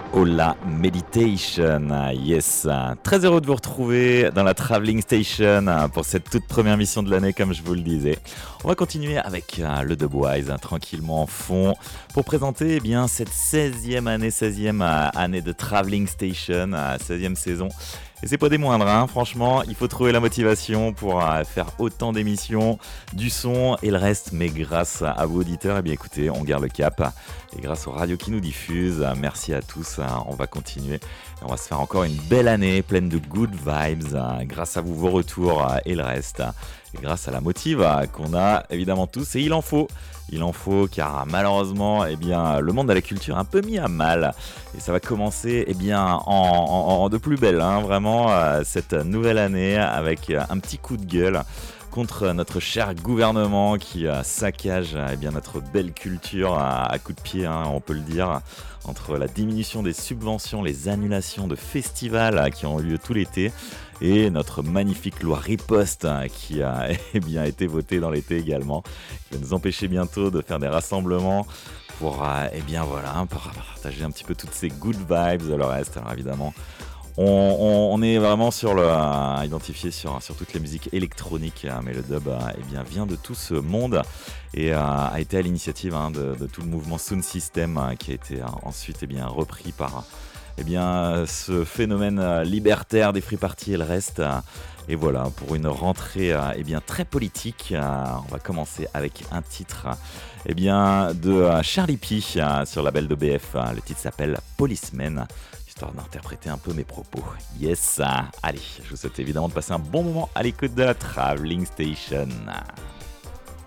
Hola Meditation, yes. Très heureux de vous retrouver dans la Traveling Station pour cette toute première mission de l'année, comme je vous le disais. On va continuer avec le Dubwise tranquillement en fond pour présenter cette 16e année de Traveling Station, 16e saison. Et c'est pas des moindres, hein. Franchement, il faut trouver la motivation pour faire autant d'émissions, du son et le reste. Mais grâce à vous auditeurs, écoutez, on garde le cap. Et grâce aux radios qui nous diffusent, merci à tous. On va continuer. Et on va se faire encore une belle année pleine de good vibes. Grâce à vous, vos retours et le reste. Et grâce à la motive qu'on a évidemment tous. Et il en faut. Il en faut car malheureusement, le monde de la culture est un peu mis à mal. Et ça va commencer en de plus belle, hein, vraiment, cette nouvelle année avec un petit coup de gueule contre notre cher gouvernement qui saccage notre belle culture à coups de pied, hein, on peut le dire, entre la diminution des subventions, les annulations de festivals qui ont eu lieu tout l'été et notre magnifique loi riposte qui a été votée dans l'été également, qui va nous empêcher bientôt de faire des rassemblements pour pour partager un petit peu toutes ces good vibes, le reste. Alors évidemment, on est vraiment identifié sur toutes les musiques électroniques, mais le dub vient de tout ce monde et a été à l'initiative de tout le mouvement Sound System qui a été ensuite repris par ce phénomène libertaire des free parties et le reste. Et voilà, pour une rentrée très politique, on va commencer avec un titre de Charlie P sur la label de BF. Le titre s'appelle Policeman, histoire d'interpréter un peu mes propos. Yes, allez, je vous souhaite évidemment de passer un bon moment à l'écoute de la Traveling Station.